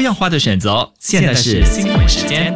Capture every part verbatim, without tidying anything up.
样化的选择。现在是新闻时间。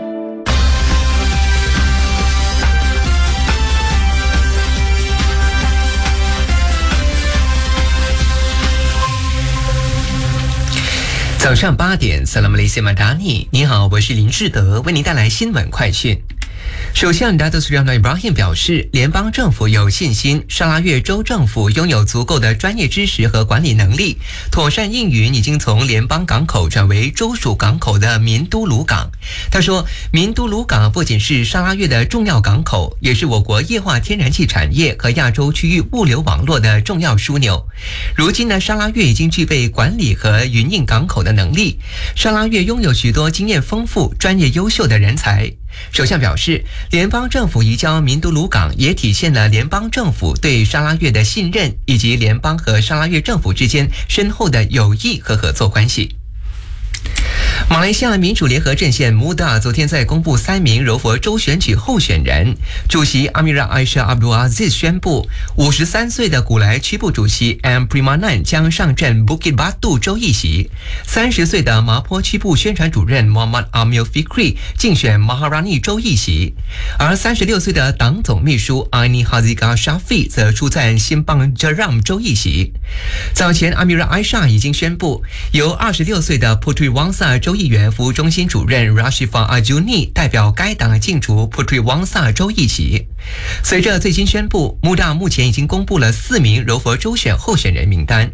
早上八点 Salam Malaysia Madani， 你好，我是林志德，为您带来新闻快讯。首相 Datuk Seri Anwar Ibrahim 表示，联邦政府有信心沙拉越州政府拥有足够的专业知识和管理能力，妥善应允已经从联邦港口转为州属港口的民都鲁港。他说，民都鲁港不仅是沙拉越的重要港口，也是我国液化天然气产业和亚洲区域物流网络的重要枢纽。如今呢，沙拉越已经具备管理和营运港口的能力，沙拉越拥有许多经验丰富、专业优秀的人才。首相表示，联邦政府移交民都鲁港也体现了联邦政府对沙拉越的信任，以及联邦和沙拉越政府之间深厚的友谊和合作关系。马来西亚民主联合阵线 M U D A 昨天在公布三名柔佛州选举候选人，主席 Amira Aisyah Abdul Aziz 宣布，五十三岁的古莱区部主席 M Primanan 将上阵 Bukit Batu 州议席，三十岁的麻坡区部宣传主任 Muhammad Amil Fikri 竞选 Maharani 州议席，而三十六岁的党总秘书 Aini Hazika Shafi 则出战新邦 Jeram 州议席。早前 Amira Aisyah 已经宣布，由二十六岁的 Puteri Wangsa 州议员服务中心主任 Rashifah Ajuni 代表该党竞逐 Puteri Wangsa 州议席。随着最新宣布， M U D A 目前已经公布了四名柔佛州选候选人名单。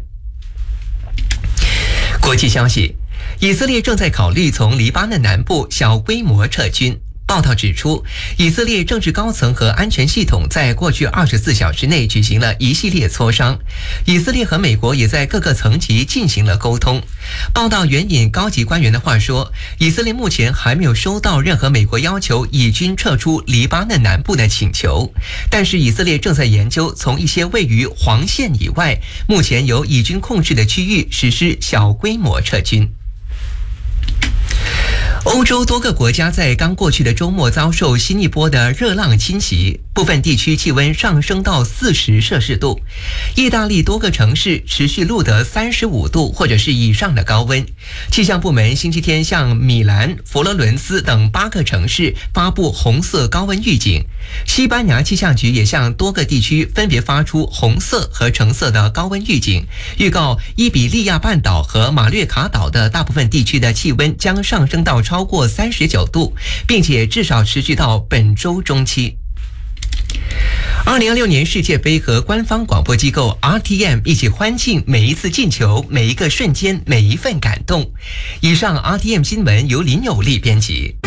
国际消息，以色列正在考虑从黎巴嫩南部小规模撤军。报道指出，以色列政治高层和安全系统在过去二十四小时内举行了一系列磋商，以色列和美国也在各个层级进行了沟通。报道援引高级官员的话说，以色列目前还没有收到任何美国要求以军撤出黎巴嫩南部的请求，但是以色列正在研究从一些位于黄线以外、目前由以军控制的区域实施小规模撤军。欧洲多个国家在刚过去的周末遭受新一波的热浪侵袭，部分地区气温上升到四十摄氏度。意大利多个城市持续录得三十五度或者是以上的高温。气象部门星期天向米兰、佛罗伦斯等八个城市发布红色高温预警。西班牙气象局也向多个地区分别发出红色和橙色的高温预警，预告伊比利亚半岛和马略卡岛的大部分地区的气温将上升到超过三十九度，并且至少持续到本周中期。二零二六年世界杯和官方广播机构 R T M 一起欢庆每一次进球、每一个瞬间、每一份感动。以上 R T M 新闻由林有利编辑。